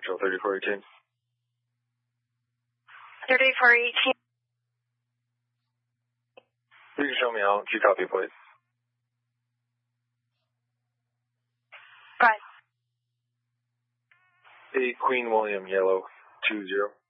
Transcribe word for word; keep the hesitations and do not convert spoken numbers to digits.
Foxtrot thirty-four eighteen. thirty-four eighteen. You can show me out. Q copy, please. Right. A Queen William Yellow two zero.